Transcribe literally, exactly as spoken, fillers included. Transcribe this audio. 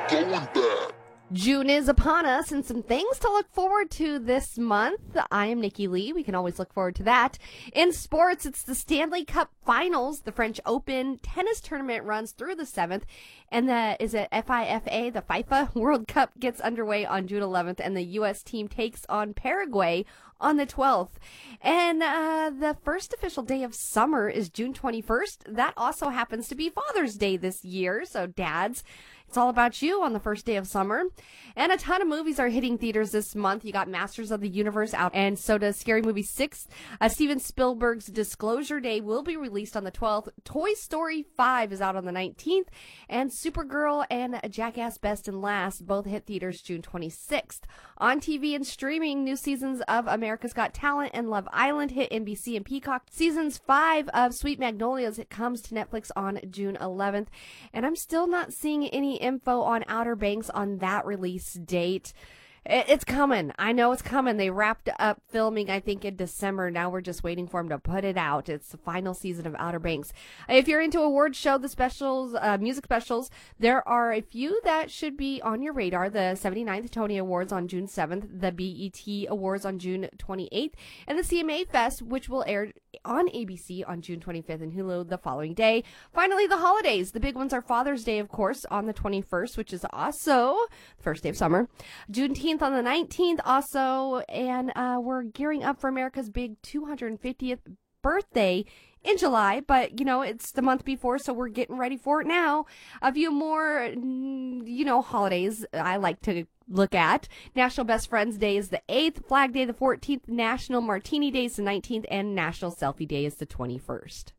going back. June is upon us and some things to look forward to this month. I am Nikki Lee. We can always look forward to that. In sports, it's the Stanley Cup Finals. The French Open tennis tournament runs through the seventh. And the, is it FIFA, the FIFA World Cup gets underway on June eleventh. And the U S team takes on Paraguay on the twelfth. And uh, the first official day of summer is June twenty-first. That also happens to be Father's Day this year. So dads, it's all about you on the first day of summer. And a ton of movies are hitting theaters this month. You got Masters of the Universe out, and so does Scary Movie six. Uh, Steven Spielberg's Disclosure Day will be released on the twelfth. Toy Story five is out on the nineteenth. And Supergirl and Jackass Best and Last both hit theaters June twenty-sixth. On T V and streaming, new seasons of America's Got Talent and Love Island hit N B C and Peacock. Seasons five of Sweet Magnolias, it comes to Netflix on June eleventh. And I'm still not seeing any info on Outer Banks on that release date. It's coming. I know it's coming. They wrapped up filming, I think, in December. Now we're just waiting for them to put it out. It's the final season of Outer Banks. If you're into awards show, the specials, uh, music specials, there are a few that should be on your radar. The seventy-ninth Tony Awards on June seventh, the B E T Awards on June twenty-eighth, and the C M A Fest, which will air on A B C on June twenty-fifth and Hulu the following day. Finally, the holidays. The big ones are Father's Day, of course, on the twenty-first, which is also the first day of summer. Juneteenth on the nineteenth also, and uh, we're gearing up for America's big two hundred fiftieth birthday in July, but, you know, it's the month before, so we're getting ready for it now. A few more, you know, holidays I like to look at. National Best Friends Day is the eighth, Flag Day the fourteenth, National Martini Day is the nineteenth, and National Selfie Day is the twenty-first.